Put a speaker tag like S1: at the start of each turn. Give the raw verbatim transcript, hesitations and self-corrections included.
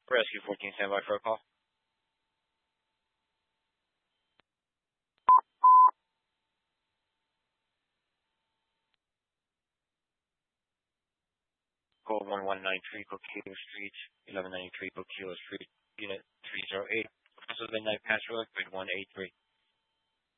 S1: Rescue fourteen, stand by for a call. Call one one nine three Coquille Street, eleven ninety-three Coquille Street, Unit three zero eight. Also the night password, grid one eight three.